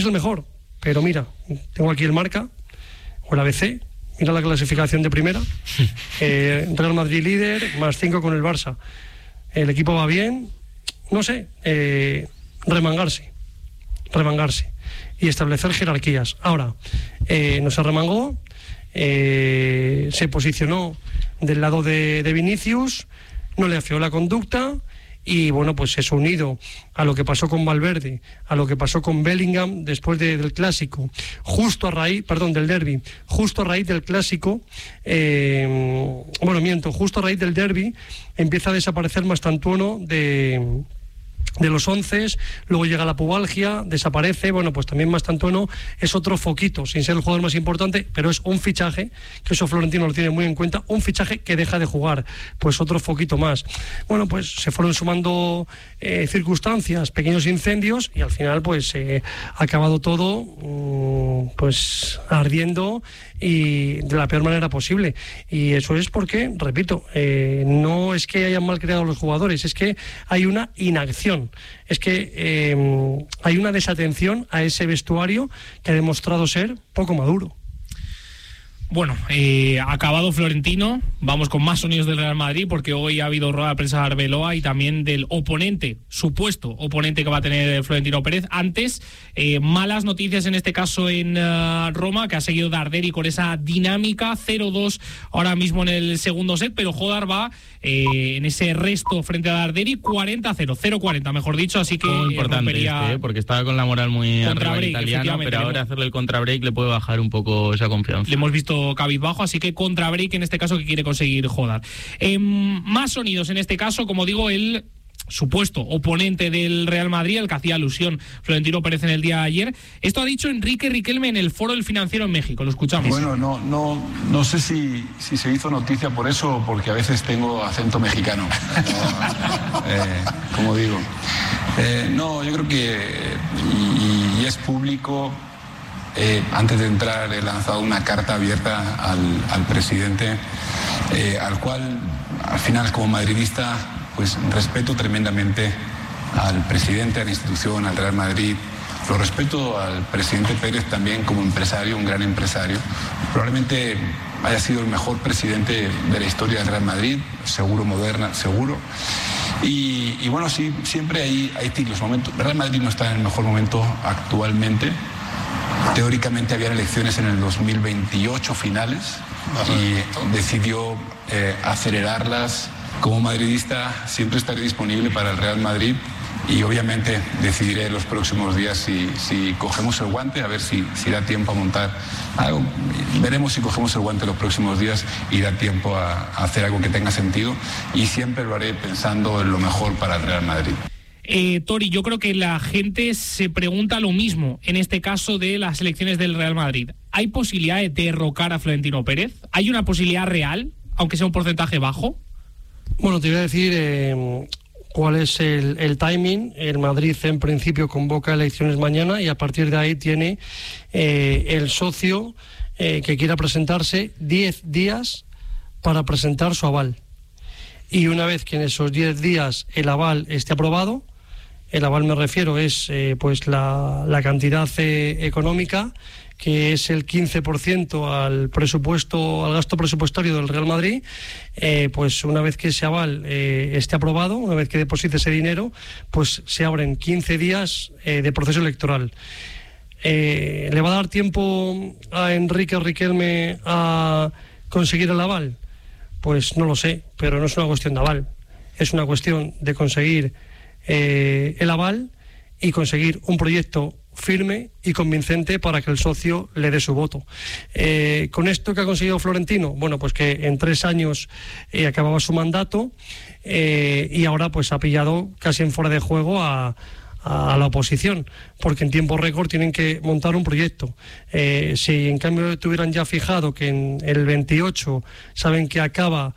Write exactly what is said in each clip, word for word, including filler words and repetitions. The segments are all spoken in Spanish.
el mejor, pero mira, tengo aquí el Marca o el A B C, mira la clasificación de primera, eh, Real Madrid líder, más cinco con el Barça, el equipo va bien, no sé, eh, remangarse, remangarse y establecer jerarquías. Ahora, eh, no se remangó, eh, se posicionó del lado de, de Vinicius, no le afeó la conducta. Y bueno, pues eso unido a lo que pasó con Valverde, a lo que pasó con Bellingham después de, del Clásico, justo a raíz, perdón, del derbi, justo a raíz del Clásico, eh, bueno, miento, justo a raíz del derbi empieza a desaparecer Mastantuono de... de los once, luego llega la pubalgia, desaparece, bueno, pues también Mastantuono es otro foquito, sin ser el jugador más importante, pero es un fichaje, que eso Florentino lo tiene muy en cuenta, un fichaje que deja de jugar, pues otro foquito más. Bueno, pues se fueron sumando eh, circunstancias, pequeños incendios, y al final pues eh, ha acabado todo um, pues ardiendo y de la peor manera posible. Y eso es porque, repito, eh, no es que hayan mal creado los jugadores, es que hay una inacción, es que eh, hay una desatención a ese vestuario que ha demostrado ser poco maduro. Bueno, eh, acabado Florentino, vamos con más sonidos del Real Madrid, porque hoy ha habido rueda de prensa de Arbeloa y también del oponente, supuesto oponente que va a tener Florentino Pérez. Antes, eh, malas noticias en este caso en uh, Roma, que ha seguido Darderi con esa dinámica, cero dos ahora mismo en el segundo set, pero Jodar va eh, en ese resto frente a Darderi, cuarenta a cero, cero cuarenta mejor dicho, así que muy importante rompería... este, ¿eh? Porque estaba con la moral muy arriba el italiano, pero ahora hacerle el contrabreak le puede bajar un poco esa confianza. Le hemos visto cabizbajo, así que contra break en este caso que quiere conseguir Jodar. Eh, más sonidos en este caso, como digo, el supuesto oponente del Real Madrid, el que hacía alusión Florentino Pérez en el día de ayer. Esto ha dicho Enrique Riquelme en el Foro del Financiero en México, lo escuchamos. Bueno, no, no, no sé si, si se hizo noticia por eso o porque a veces tengo acento mexicano, eh, como digo. Eh, no, yo creo que, y, y es público. Eh, antes de entrar he lanzado una carta abierta al, al presidente, eh, al cual al final como madridista pues respeto tremendamente al presidente, a la institución, al Real Madrid. Lo respeto al presidente Pérez también como empresario, un gran empresario. Probablemente haya sido el mejor presidente de la historia del Real Madrid, seguro, moderna, seguro. Y, y bueno, sí, siempre hay, hay ciclos, momentos. El Real Madrid no está en el mejor momento actualmente. Teóricamente habían elecciones en el dos mil veintiocho finales y decidió eh, acelerarlas. Como madridista siempre estaré disponible para el Real Madrid y obviamente decidiré en los próximos días si, si cogemos el guante, a ver si, si da tiempo a montar algo. Veremos si cogemos el guante los próximos días y da tiempo a, a hacer algo que tenga sentido, y siempre lo haré pensando en lo mejor para el Real Madrid. Eh, Tori, yo creo que la gente se pregunta lo mismo en este caso de las elecciones del Real Madrid. ¿Hay posibilidad de derrocar a Florentino Pérez? ¿Hay una posibilidad real, aunque sea un porcentaje bajo? Bueno, te voy a decir eh, cuál es el, el timing. El Madrid en principio convoca elecciones mañana y a partir de ahí tiene eh, el socio eh, que quiera presentarse diez días para presentar su aval. Y una vez que en esos diez días el aval esté aprobado, el aval me refiero es eh, pues la, la cantidad eh, económica, que es el quince por ciento al presupuesto, al gasto presupuestario del Real Madrid, eh, pues una vez que ese aval eh, esté aprobado, una vez que deposite ese dinero, pues se abren quince días eh, de proceso electoral. Eh, ¿Le va a dar tiempo a Enrique Riquelme a conseguir el aval? Pues no lo sé, pero no es una cuestión de aval, es una cuestión de conseguir eh, el aval y conseguir un proyecto firme y convincente para que el socio le dé su voto. Eh, con esto que ha conseguido Florentino, bueno, pues que en tres años eh, acababa su mandato eh, y ahora pues ha pillado casi en fuera de juego a, a la oposición, porque en tiempo récord tienen que montar un proyecto. Eh, si en cambio tuvieran ya fijado que en el veintiocho saben que acaba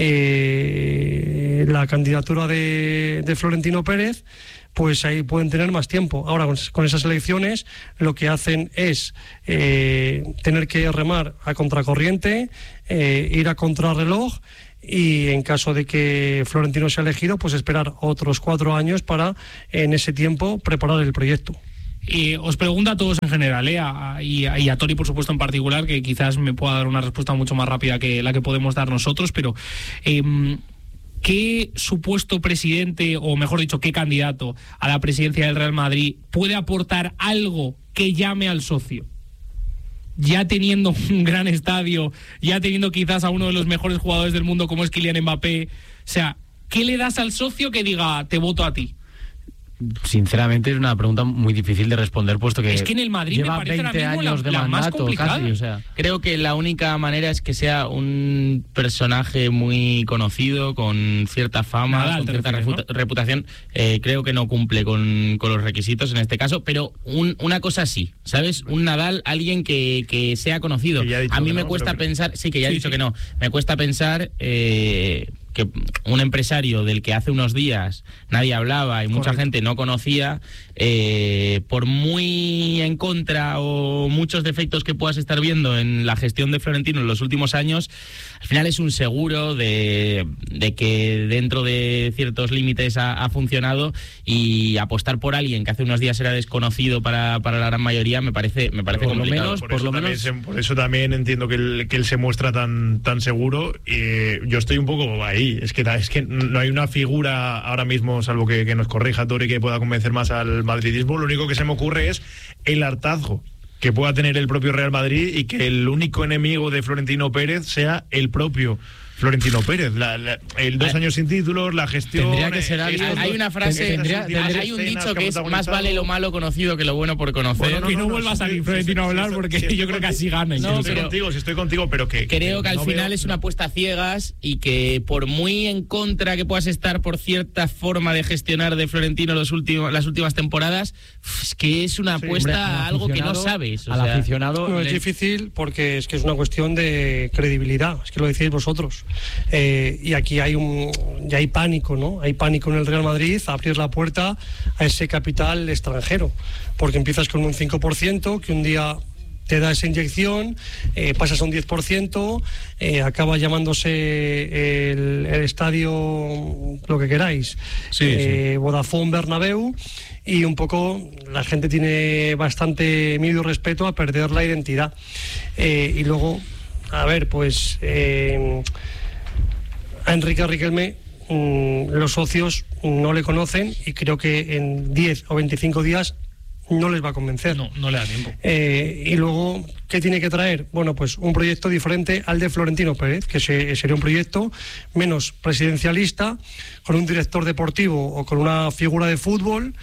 eh, la candidatura de, de Florentino Pérez, pues ahí pueden tener más tiempo. Ahora con, con esas elecciones lo que hacen es eh, tener que remar a contracorriente, eh, ir a contrarreloj, y en caso de que Florentino sea elegido, pues esperar otros cuatro años para en ese tiempo preparar el proyecto. Eh, os pregunto a todos en general, eh, a, y, a, y a Tori por supuesto en particular, que quizás me pueda dar una respuesta mucho más rápida que la que podemos dar nosotros, pero eh, ¿qué supuesto presidente, o mejor dicho, qué candidato a la presidencia del Real Madrid puede aportar algo que llame al socio? Ya teniendo un gran estadio, ya teniendo quizás a uno de los mejores jugadores del mundo como es Kylian Mbappé, o sea, ¿qué le das al socio que diga, te voto a ti? Sinceramente es una pregunta muy difícil de responder, puesto que es que en el Madrid lleva me parece veinte ahora mismo años la, de la más mandato complicada. casi, o sea. Creo que la única manera es que sea un personaje muy conocido, con cierta fama, Nadal, con cierta refieres, refuta- ¿no? reputación. Eh, creo que no cumple con, con los requisitos en este caso, pero un, una cosa sí, ¿sabes? Un Nadal, alguien que, que sea conocido. Que a mí que me no, cuesta pero... pensar, sí, que ya he Sí, dicho sí. que no, me cuesta pensar... Eh, que un empresario del que hace unos días nadie hablaba y mucha Correcto. gente no conocía, eh, por muy en contra o muchos defectos que puedas estar viendo en la gestión de Florentino en los últimos años, al final es un seguro de, de que dentro de ciertos límites ha, ha funcionado, y apostar por alguien que hace unos días era desconocido para, para la gran mayoría me parece, me parece Por lo complicado. menos- Por, por eso lo también menos- se- por eso también entiendo que él, que él se muestra tan, tan seguro. Y yo estoy un poco ahí. Es que, es que no hay una figura ahora mismo, salvo que, que nos corrija Tori, que pueda convencer más al madridismo. Lo único que se me ocurre es el hartazgo que pueda tener el propio Real Madrid, y que el único enemigo de Florentino Pérez sea el propio Florentino Pérez. La, la, el dos años sin títulos, la gestión... Tendría que ser eh, alguien- estos- Hay una frase, Tendría- estas últimas hay un escenas dicho que es ha más vale lo malo conocido que lo bueno por conocer. Bueno, que no, no, no, vuelva a sí, salir sí, Florentino sí, a hablar, sí, porque sí, yo creo que así gana. No, No, incluso. estoy pero- contigo, sí estoy contigo, pero que... Creo que al no final veo- es una apuesta a ciegas, y que por muy en contra que puedas estar por cierta forma de gestionar de Florentino los últimos, las últimas temporadas, es que es una Sí, apuesta Hombre, al a algo que no aficionado- sabes. O al sea, aficionado No, es le- difícil porque es que es una cuestión de credibilidad, es que lo decís vosotros. Eh, y aquí hay un ya hay pánico, ¿no? Hay pánico en el Real Madrid a abrir la puerta a ese capital extranjero, porque empiezas con un cinco por ciento que un día te da esa inyección, eh, pasas a un diez por ciento, eh, acaba llamándose el, el estadio lo que queráis, Sí, eh, Vodafone Bernabéu, y un poco la gente tiene bastante miedo y respeto a perder la identidad. Eh, y luego, a ver, pues eh, a Enrique Riquelme mmm, los socios no le conocen, y creo que en diez o veinticinco días no les va a convencer. No, no le da tiempo. Eh, y luego, ¿qué tiene que traer? Bueno, pues un proyecto diferente al de Florentino Pérez, que se, sería un proyecto menos presidencialista, con un director deportivo o con una figura de fútbol,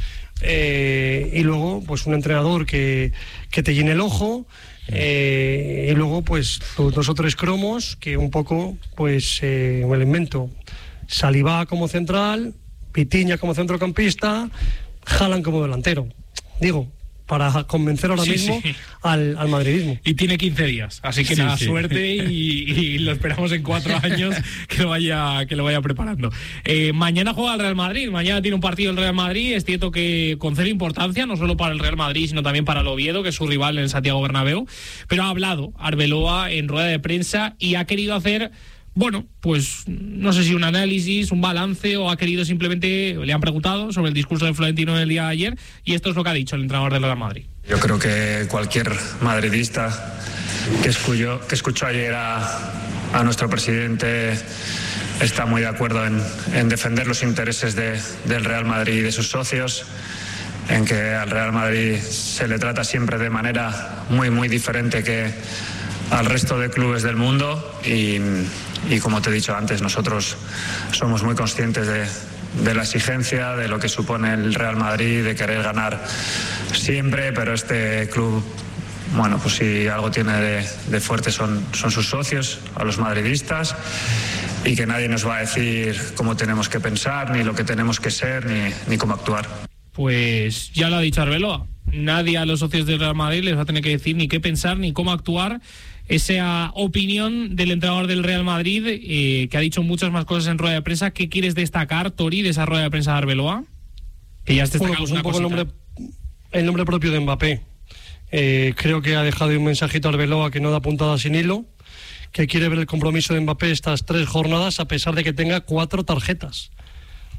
eh, y luego pues un entrenador que, que te llene el ojo, eh, y luego pues dos o tres cromos que un poco, pues eh, me lo invento, Saliba como central, Pitiña como centrocampista, Haaland como delantero. Digo, para convencer ahora Sí, mismo sí. Al, al madridismo. Y tiene quince días, así que Sí, nada, sí. suerte, y, y lo esperamos en cuatro años que lo vaya que lo vaya preparando. Eh, mañana juega el Real Madrid, mañana tiene un partido el Real Madrid, es cierto que concede importancia no solo para el Real Madrid, sino también para el Oviedo, que es su rival en el Santiago Bernabéu, pero ha hablado Arbeloa en rueda de prensa y ha querido hacer... Bueno, pues no sé si un análisis, un balance, o ha querido simplemente, le han preguntado sobre el discurso de Florentino en el día de ayer, y esto es lo que ha dicho el entrenador del Real Madrid. Yo creo que cualquier madridista que escuchó, que escuchó ayer a, a nuestro presidente está muy de acuerdo en, en defender los intereses de, del Real Madrid y de sus socios, en que al Real Madrid se le trata siempre de manera muy, muy diferente que al resto de clubes del mundo, y, y como te he dicho antes, nosotros somos muy conscientes de, de la exigencia, de lo que supone el Real Madrid, de querer ganar siempre, pero este club, bueno, pues si algo tiene de, de fuerte son, son sus socios, a los madridistas, y que nadie nos va a decir cómo tenemos que pensar, ni lo que tenemos que ser, ni, ni cómo actuar. Pues ya lo ha dicho Arbeloa, nadie a los socios del Real Madrid les va a tener que decir ni qué pensar ni cómo actuar. Esa opinión del entrenador del Real Madrid, eh, que ha dicho muchas más cosas en rueda de prensa. ¿Qué quieres destacar, Tori, de esa rueda de prensa de Arbeloa? Que ya has Bueno, destacado pues una un poco el cosita. nombre, el nombre propio de Mbappé. Eh, creo que ha dejado un mensajito a Arbeloa que no da puntada sin hilo, que quiere ver el compromiso de Mbappé estas tres jornadas a pesar de que tenga cuatro tarjetas.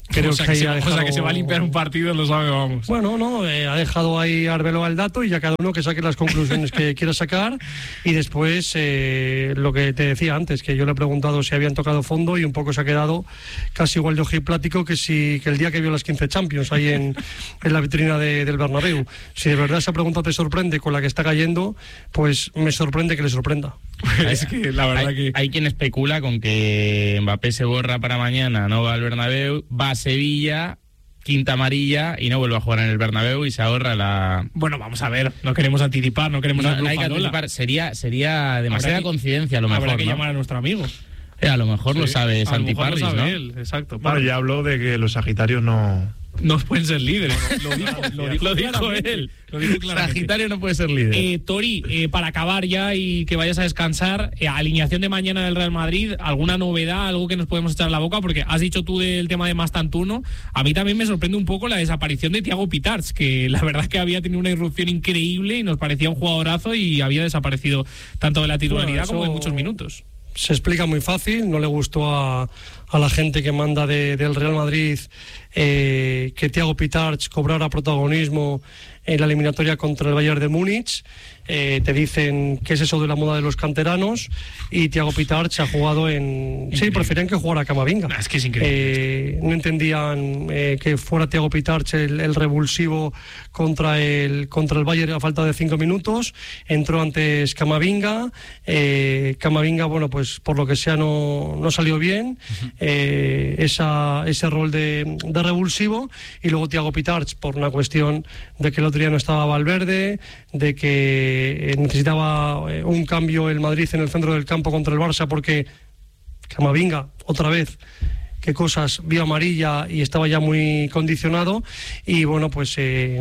Creo o sea que, que, se, ha dejado... o sea que se va a limpiar un partido, lo sabe, vamos. Bueno, no, eh, ha dejado ahí Arbeloa el dato y ya cada uno que saque las conclusiones que quiera sacar. Y después, eh, lo que te decía antes, que yo le he preguntado si habían tocado fondo y un poco se ha quedado casi igual de ojiplático que, si, que el día que vio las quince Champions ahí en, en la vitrina de, del Bernabéu. Si de verdad esa pregunta te sorprende con la que está cayendo, pues me sorprende que le sorprenda. Es que la verdad hay, que... hay quien especula con que Mbappé se borra para mañana, no va al Bernabéu, va a Sevilla, quinta amarilla y no vuelve a jugar en el Bernabéu y se ahorra la... Bueno, vamos a ver, no queremos anticipar, no queremos... No, no hay que anticipar, sería, sería demasiada que, coincidencia a lo mejor, habrá que ¿no? llamar a nuestro amigo. Eh, a lo mejor sí, lo sabe Santi Parris, lo sabe ¿no? Él, exacto. Bueno, ya habló de que los Sagitarios no... No pueden ser líderes. Lo dijo, lo dijo, lo dijo él. Lo dijo claramente. Sagitario no puede ser líder. Eh, Tori, eh, para acabar ya y que vayas a descansar, eh, alineación de mañana del Real Madrid, ¿alguna novedad, algo que nos podemos echar en la boca? Porque has dicho tú del tema de Mastantuono. A mí también me sorprende un poco la desaparición de Thiago Pitarch, que la verdad es que había tenido una irrupción increíble y nos parecía un jugadorazo y había desaparecido tanto de la titularidad bueno, como de muchos minutos. Se explica muy fácil, no le gustó a, a la gente que manda de, del Real Madrid eh, que Thiago Pitarch cobrara protagonismo en la eliminatoria contra el Bayern de Múnich. Eh, te dicen qué es eso de la moda de los canteranos y Thiago Pitarch ha jugado en... Increíble. Sí, preferían que jugara Camavinga. Es que es increíble. Eh, no entendían eh, que fuera Thiago Pitarch el, el revulsivo contra el, contra el Bayern a falta de cinco minutos. Entró antes Camavinga. Eh, Camavinga, bueno, pues por lo que sea no, no salió bien uh-huh. eh, esa, ese rol de, de revulsivo. Y luego Thiago Pitarch por una cuestión de que el otro día no estaba Valverde, de que necesitaba un cambio el Madrid en el centro del campo contra el Barça porque Camavinga, otra vez, qué cosas, vio amarilla y estaba ya muy condicionado y bueno, pues eh,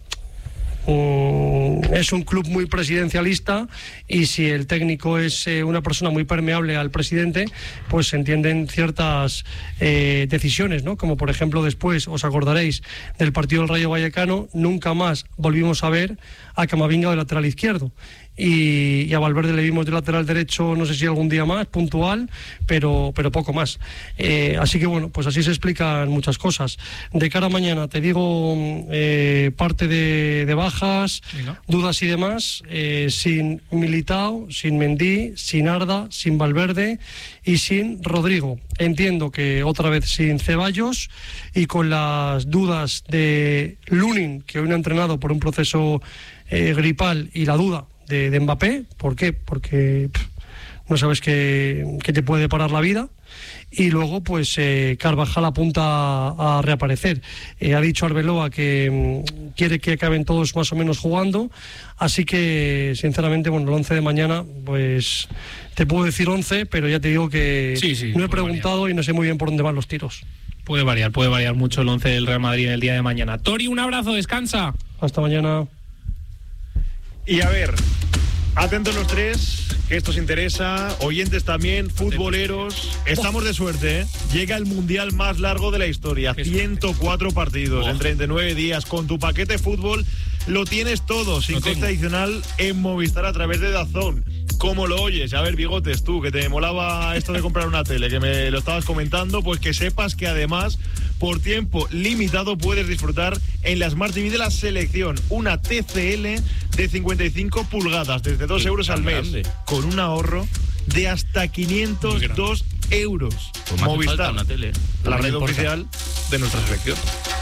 um, es un club muy presidencialista y si el técnico es eh, una persona muy permeable al presidente, pues se entienden ciertas eh, decisiones, ¿no? Como por ejemplo después, os acordaréis del partido del Rayo Vallecano, nunca más volvimos a ver a Camavinga de lateral izquierdo y, y a Valverde le vimos de lateral derecho, no sé si algún día más, puntual, pero, pero poco más. Eh, así que bueno, pues así se explican muchas cosas. De cara a mañana, te digo eh, parte de, de bajas, ¿no? Dudas y demás, eh, sin Militao, sin Mendy, sin Arda, sin Valverde y sin Rodrigo. Entiendo que otra vez sin Ceballos y con las dudas de Lunin, que hoy no ha entrenado por un proceso eh, gripal, y la duda de, de Mbappé. ¿Por qué? Porque pff, no sabes qué, qué te puede parar la vida. Y luego pues eh, Carvajal apunta a, a reaparecer. Eh, ha dicho Arbeloa que mm, quiere que acaben todos más o menos jugando, así que sinceramente, bueno, el once de mañana pues te puedo decir once, pero ya te digo que sí, sí, no he preguntado variar. Y no sé muy bien por dónde van los tiros. Puede variar, puede variar mucho el once del Real Madrid en el día de mañana. Tori, un abrazo, descansa. Hasta mañana. Y a ver, atentos los tres, que esto os interesa, oyentes también, futboleros. Estamos de suerte, ¿eh? Llega el mundial más largo de la historia, ciento cuatro partidos en treinta y nueve días. Con tu paquete fútbol lo tienes todo, sin coste adicional en Movistar a través de DAZN. ¿Cómo lo oyes? A ver, Bigotes, tú, que te molaba esto de comprar una tele, que me lo estabas comentando, pues que sepas que además, por tiempo limitado, puedes disfrutar en la Smart T V de la selección una T C L de cincuenta y cinco pulgadas, desde dos euros al mes, grande. Con un ahorro de hasta quinientos dos euros. Pues Movistar, una tele, la red oficial de nuestra selección.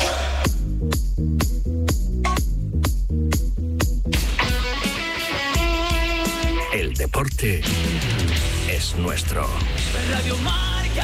El deporte es nuestro. Radio Marca.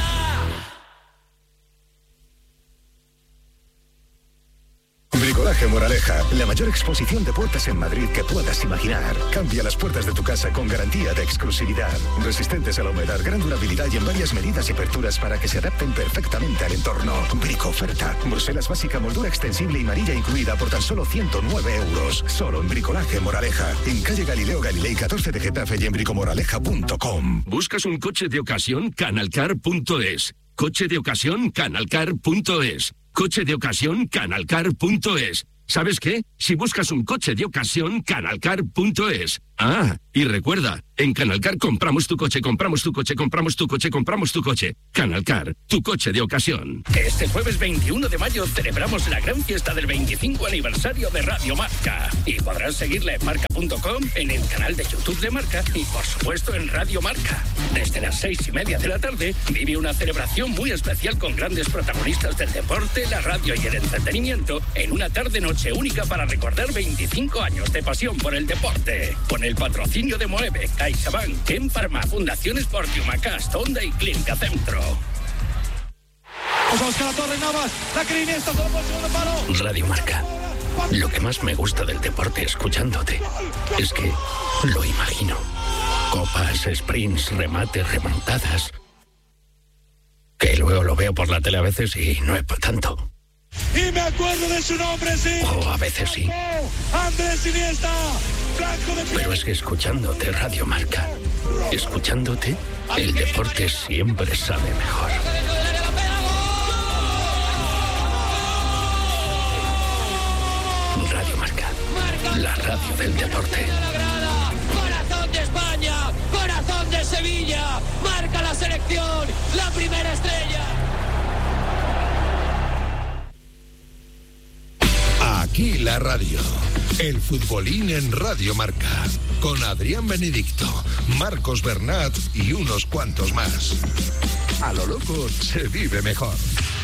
Bricolaje Moraleja, la mayor exposición de puertas en Madrid que puedas imaginar. Cambia las puertas de tu casa con garantía de exclusividad. Resistentes a la humedad, gran durabilidad y en varias medidas y aperturas para que se adapten perfectamente al entorno. Brico oferta. Bruselas básica, moldura extensible y manilla incluida por tan solo ciento nueve euros. Solo en Bricolaje Moraleja. En calle Galileo Galilei catorce de Getafe y en bricomoraleja punto com. ¿Buscas un coche de ocasión? Canalcar punto es. Coche de ocasión, Canalcar punto es. Coche de ocasión, Canalcar punto es. ¿Sabes qué? Si buscas un coche de ocasión, Canalcar punto es. Ah, y recuerda, En Canalcar compramos tu coche, compramos tu coche, compramos tu coche, compramos tu coche. Canalcar, tu coche de ocasión. Este jueves veintiuno de mayo celebramos la gran fiesta del veinticinco aniversario de Radio Marca. Y podrás seguirla en marca punto com, en el canal de YouTube de Marca y, por supuesto, en Radio Marca. Desde las seis y media de la tarde vive una celebración muy especial con grandes protagonistas del deporte, la radio y el entretenimiento en una tarde-noche única para recordar veinticinco años de pasión por el deporte. Con el patrocinio de Moeve, CaixaBank, Ken Pharma, Fundación Sport, Humacast, Honda y Clínica Centro. Radio Marca. Lo que más me gusta del deporte escuchándote es que lo imagino. Copas, sprints, remates, remontadas. Que luego lo veo por la tele a veces y no es para tanto. Y me acuerdo de su nombre, sí. O a veces sí. Andrés Iniesta. Pero es que escuchándote Radio Marca, escuchándote, el deporte siempre sabe mejor. Radio Marca, la radio del deporte. Corazón de España, corazón de Sevilla, marca la selección, la primera estrella. Aquí la radio, el futbolín en Radio Marca, con Adrián Benedicto, Marcos Bernat y unos cuantos más. A lo loco se vive mejor.